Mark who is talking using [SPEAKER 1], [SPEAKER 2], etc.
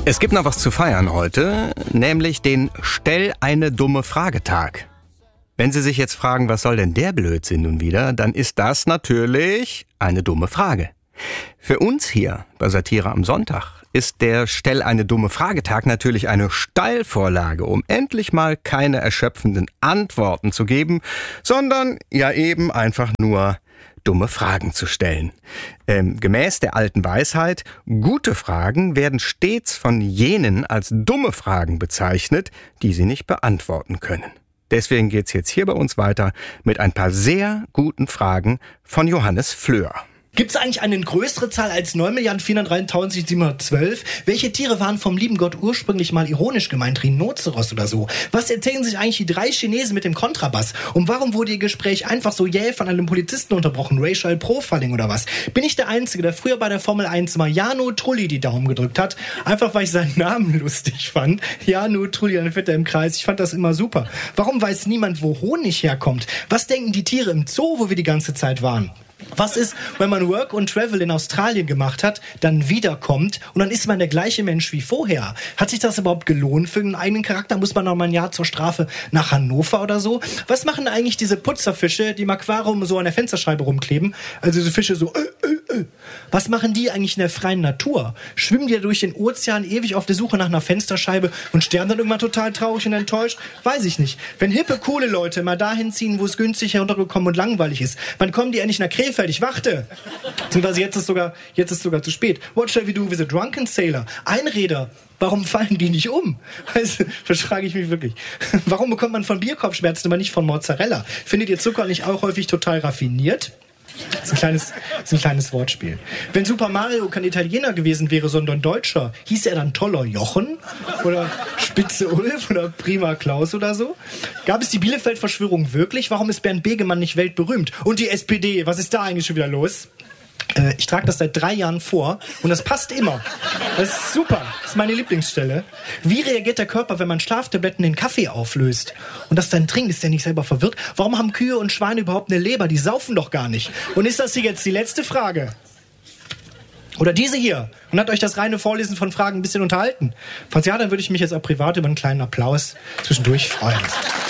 [SPEAKER 1] Es gibt noch was zu feiern heute, nämlich den Stell eine dumme Frage-Tag. Wenn Sie sich jetzt fragen, was soll denn der Blödsinn nun wieder, dann ist das natürlich eine dumme Frage. Für uns hier bei Satire am Sonntag ist der Stell eine dumme Frage-Tag natürlich eine Steilvorlage, um endlich mal keine erschöpfenden Antworten zu geben, sondern ja eben einfach nur dumme Fragen zu stellen. Gemäß der alten Weisheit, gute Fragen werden stets von jenen als dumme Fragen bezeichnet, die sie nicht beantworten können. Deswegen geht's jetzt hier bei uns weiter mit ein paar sehr guten Fragen von Johannes Fleur.
[SPEAKER 2] Gibt es eigentlich eine größere Zahl als 9.493.712? Welche Tiere waren vom lieben Gott ursprünglich mal ironisch gemeint? Rhinoceros oder so? Was erzählen sich eigentlich die 3 Chinesen mit dem Kontrabass? Und warum wurde ihr Gespräch einfach so jäh von einem Polizisten unterbrochen? Racial Profiling oder was? Bin ich der Einzige, der früher bei der Formel 1 mal Jarno Trulli die Daumen gedrückt hat? Einfach weil ich seinen Namen lustig fand. Jarno Trulli, dann fährt er im Kreis. Ich fand das immer super. Warum weiß niemand, wo Honig herkommt? Was denken die Tiere im Zoo, wo wir die ganze Zeit waren? Was ist, wenn man Work und Travel in Australien gemacht hat, dann wiederkommt und dann ist man der gleiche Mensch wie vorher? Hat sich das überhaupt gelohnt für einen eigenen Charakter? Muss man noch mal ein Jahr zur Strafe nach Hannover oder so? Was machen eigentlich diese Putzerfische, die im Aquarium so an der Fensterscheibe rumkleben? Also diese Fische so, Was machen die eigentlich in der freien Natur? Schwimmen die da durch den Ozean ewig auf der Suche nach einer Fensterscheibe und sterben dann irgendwann total traurig und enttäuscht? Weiß ich nicht. Wenn hippe, coole Leute mal dahin ziehen, wo es günstig heruntergekommen und langweilig ist, wann kommen die endlich nach Krefeld? Ich warte. Beziehungsweise jetzt ist sogar zu spät. What shall we do with a drunken sailor? Einräder. Warum fallen die nicht um? Also, das frage ich mich wirklich. Warum bekommt man von Bierkopfschmerzen aber nicht von Mozzarella? Findet ihr Zucker nicht auch häufig total raffiniert? Das ist ein kleines Wortspiel. Wenn Super Mario kein Italiener gewesen wäre, sondern Deutscher, hieß er dann Toller Jochen? Oder Spitze Ulf? Oder Prima Klaus oder so? Gab es die Bielefeld-Verschwörung wirklich? Warum ist Bernd Begemann nicht weltberühmt? Und die SPD, was ist da eigentlich schon wieder los? Ich trage das seit 3 Jahren vor und das passt immer. Das ist super. Das ist meine Lieblingsstelle. Wie reagiert der Körper, wenn man Schlaftabletten in Kaffee auflöst und das dann trinkt? Ist der nicht selber verwirrt? Warum haben Kühe und Schweine überhaupt eine Leber? Die saufen doch gar nicht. Und ist das hier jetzt die letzte Frage? Oder diese hier? Und hat euch das reine Vorlesen von Fragen ein bisschen unterhalten? Falls ja, dann würde ich mich jetzt auch privat über einen kleinen Applaus zwischendurch freuen.